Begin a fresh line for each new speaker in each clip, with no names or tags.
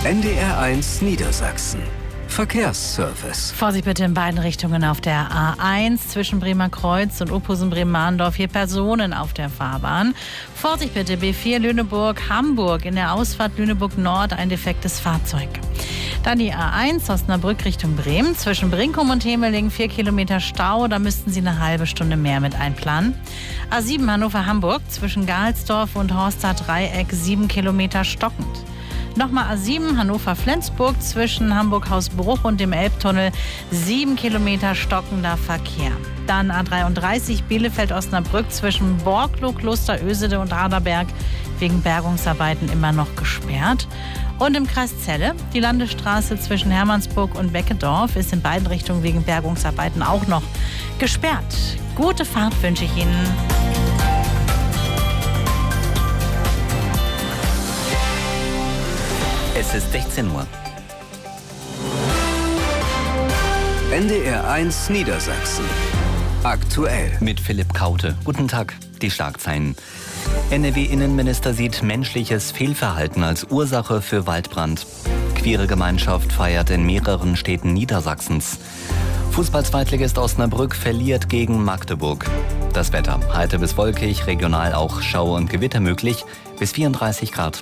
NDR1 Niedersachsen. Verkehrsservice.
Vorsicht bitte in beiden Richtungen auf der A1 zwischen Bremer Kreuz und Opusen-Bremen-Mahndorf. Hier Personen auf der Fahrbahn. Vorsicht bitte B4 Lüneburg-Hamburg. In der Ausfahrt Lüneburg-Nord ein defektes Fahrzeug. Dann die A1 Osnabrück Richtung Bremen. Zwischen Brinkum und Hemeling 4 Kilometer Stau. Da müssten Sie eine halbe Stunde mehr mit einplanen. A7 Hannover-Hamburg zwischen Gahlsdorf und Horster Dreieck 7 Kilometer stockend. Nochmal A7 Hannover-Flensburg zwischen Hamburg-Hausbruch und dem Elbtunnel 7 Kilometer stockender Verkehr. Dann A33 Bielefeld-Osnabrück zwischen Borgloh, Klosterösede und Aderberg wegen Bergungsarbeiten immer noch gesperrt. Und im Kreis Celle, die Landesstraße zwischen Hermannsburg und Beckedorf ist in beiden Richtungen wegen Bergungsarbeiten auch noch gesperrt. Gute Fahrt wünsche ich Ihnen.
Es ist 16 Uhr.
NDR1 Niedersachsen. Aktuell.
Mit Philipp Kaute. Guten Tag. Die Schlagzeilen. NRW-Innenminister sieht menschliches Fehlverhalten als Ursache für Waldbrand. Queere Gemeinschaft feiert in mehreren Städten Niedersachsens. Fußball-Zweitligist Osnabrück verliert gegen Magdeburg. Das Wetter. Heiter bis wolkig, regional auch Schauer und Gewitter möglich, bis 34 Grad.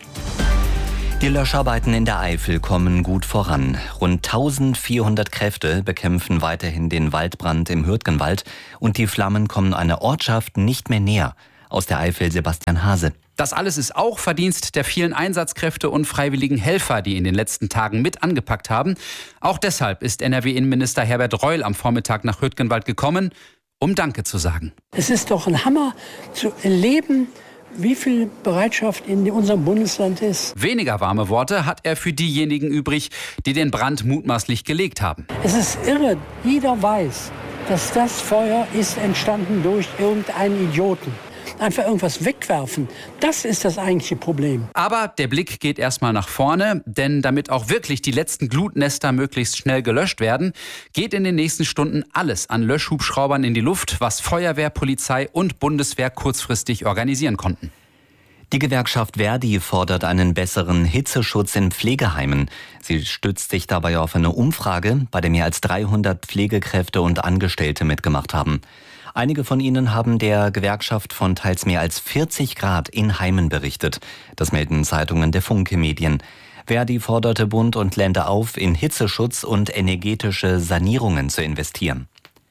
Die Löscharbeiten in der Eifel kommen gut voran. Rund 1400 Kräfte bekämpfen weiterhin den Waldbrand im Hürtgenwald und die Flammen kommen einer Ortschaft nicht mehr näher. Aus der Eifel Sebastian Hase.
Das alles ist auch Verdienst der vielen Einsatzkräfte und freiwilligen Helfer, die in den letzten Tagen mit angepackt haben. Auch deshalb ist NRW-Innenminister Herbert Reul am Vormittag nach Hürtgenwald gekommen, um Danke zu sagen.
Es ist doch ein Hammer zu erleben, wie viel Bereitschaft in unserem Bundesland ist.
Weniger warme Worte hat er für diejenigen übrig, die den Brand mutmaßlich gelegt haben.
Es ist irre, jeder weiß, dass das Feuer ist entstanden durch irgendeinen Idioten. Einfach irgendwas wegwerfen, das ist das eigentliche Problem.
Aber der Blick geht erstmal nach vorne, denn damit auch wirklich die letzten Glutnester möglichst schnell gelöscht werden, geht in den nächsten Stunden alles an Löschhubschraubern in die Luft, was Feuerwehr, Polizei und Bundeswehr kurzfristig organisieren konnten.
Die Gewerkschaft Verdi fordert einen besseren Hitzeschutz in Pflegeheimen. Sie stützt sich dabei auf eine Umfrage, bei der mehr als 300 Pflegekräfte und Angestellte mitgemacht haben. Einige von ihnen haben der Gewerkschaft von teils mehr als 40 Grad in Heimen berichtet. Das melden Zeitungen der Funke Medien. Verdi forderte Bund und Länder auf, in Hitzeschutz und energetische Sanierungen zu investieren.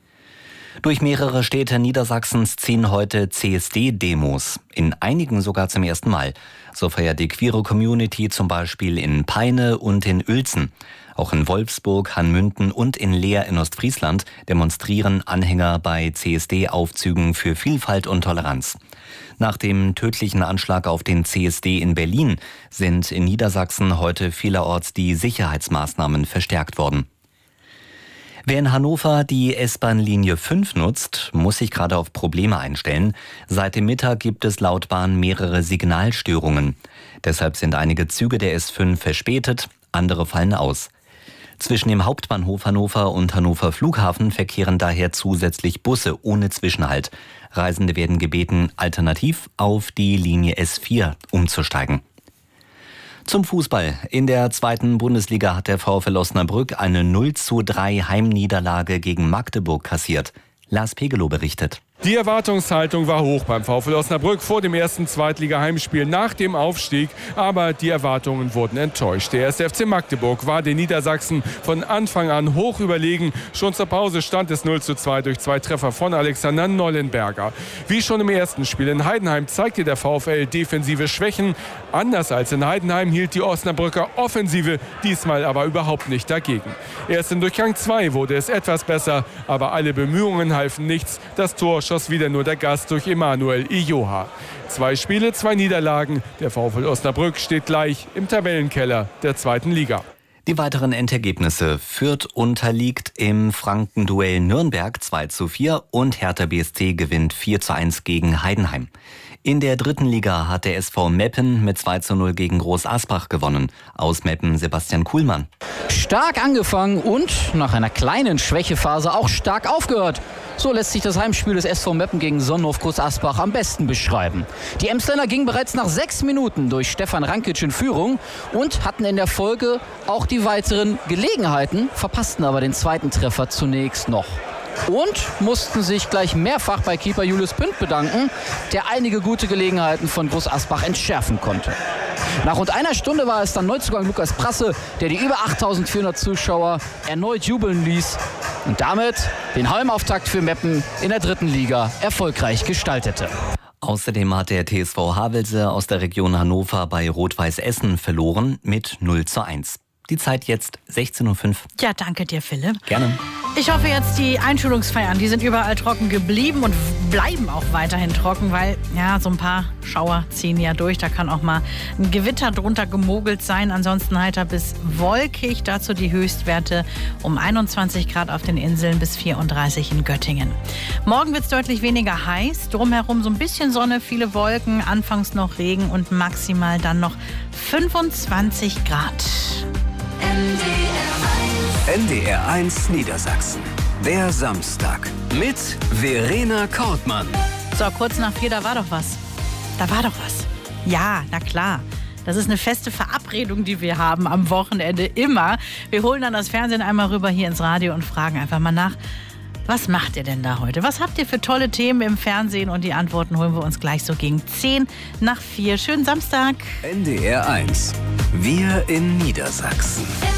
Durch mehrere Städte Niedersachsens ziehen heute CSD-Demos. In einigen sogar zum ersten Mal. So feiert die queere Community zum Beispiel in Peine und in Uelzen. Auch in Wolfsburg, Hanmünden und in Leer in Ostfriesland demonstrieren Anhänger bei CSD-Aufzügen für Vielfalt und Toleranz. Nach dem tödlichen Anschlag auf den CSD in Berlin sind in Niedersachsen heute vielerorts die Sicherheitsmaßnahmen verstärkt worden. Wer in Hannover die S-Bahn-Linie 5 nutzt, muss sich gerade auf Probleme einstellen. Seit dem Mittag gibt es laut Bahn mehrere Signalstörungen. Deshalb sind einige Züge der S5 verspätet, andere fallen aus. Zwischen dem Hauptbahnhof Hannover und Hannover Flughafen verkehren daher zusätzlich Busse ohne Zwischenhalt. Reisende werden gebeten, alternativ auf die Linie S4 umzusteigen. Zum Fußball. In der 2. Bundesliga hat der VfL Osnabrück eine 0:3 Heimniederlage gegen Magdeburg kassiert. Lars Pegelow berichtet.
Die Erwartungshaltung war hoch beim VfL Osnabrück vor dem ersten Zweitliga-Heimspiel nach dem Aufstieg. Aber die Erwartungen wurden enttäuscht. Der 1. FC Magdeburg war den Niedersachsen von Anfang an hoch überlegen. Schon zur Pause stand es 0:2 durch 2 Treffer von Alexander Nollenberger. Wie schon im ersten Spiel in Heidenheim zeigte der VfL defensive Schwächen. Anders als in Heidenheim hielt die Osnabrücker Offensive diesmal aber überhaupt nicht dagegen. Erst in Durchgang 2 wurde es etwas besser, aber alle Bemühungen halfen nichts. Das Tor schoss wieder nur der Gast durch Emanuel Ijoha. 2 Spiele, 2 Niederlagen. Der VfL Osnabrück steht gleich im Tabellenkeller der 2. Liga.
Die weiteren Endergebnisse: Fürth unterliegt im Frankenduell Nürnberg 2:4 und Hertha BSC gewinnt 4:1 gegen Heidenheim. In der 3. Liga hat der SV Meppen mit 2:0 gegen Groß Asbach gewonnen. Aus Meppen Sebastian Kuhlmann.
Stark angefangen und nach einer kleinen Schwächephase auch stark aufgehört. So lässt sich das Heimspiel des SV Meppen gegen Sonnenhof Groß Asbach am besten beschreiben. Die Emsländer gingen bereits nach 6 Minuten durch Stefan Rankic in Führung und hatten in der Folge auch die weiteren Gelegenheiten, verpassten aber den zweiten Treffer zunächst noch. Und mussten sich gleich mehrfach bei Keeper Julius Pünd bedanken, der einige gute Gelegenheiten von Groß Asbach entschärfen konnte. Nach rund einer Stunde war es dann Neuzugang Lukas Prasse, der die über 8.400 Zuschauer erneut jubeln ließ und damit den Heimauftakt für Meppen in der 3. Liga erfolgreich gestaltete.
Außerdem hat der TSV Havelse aus der Region Hannover bei Rot-Weiß Essen verloren mit 0:1. Die Zeit jetzt 16:05 Uhr.
Ja, danke dir, Philipp.
Gerne.
Ich hoffe jetzt, die Einschulungsfeiern, die sind überall trocken geblieben und bleiben auch weiterhin trocken, weil ja, so ein paar Schauer ziehen ja durch. Da kann auch mal ein Gewitter drunter gemogelt sein. Ansonsten heiter bis wolkig. Dazu die Höchstwerte um 21 Grad auf den Inseln bis 34 in Göttingen. Morgen wird es deutlich weniger heiß. Drumherum so ein bisschen Sonne, viele Wolken, anfangs noch Regen und maximal dann noch 25 Grad.
NDR 1 Niedersachsen. Der Samstag mit Verena Kortmann.
So, kurz nach 4, da war doch was. Da war doch was. Ja, na klar. Das ist eine feste Verabredung, die wir haben am Wochenende immer. Wir holen dann das Fernsehen einmal rüber hier ins Radio und fragen einfach mal nach, was macht ihr denn da heute? Was habt ihr für tolle Themen im Fernsehen? Und die Antworten holen wir uns gleich so gegen 10 nach 4. Schönen Samstag.
NDR 1. Wir in Niedersachsen.